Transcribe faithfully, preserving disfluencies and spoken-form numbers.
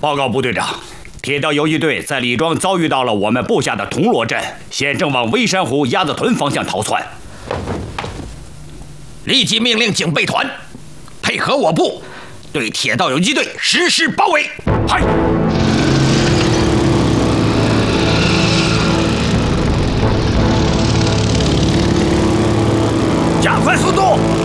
报告部队长，铁道游击队在李庄遭遇到了我们部下的铜锣阵，现正往微山湖鸭子屯方向逃窜。 立即命令警备团配合我部，对铁道游击队实施包围。 嗨！加快速度！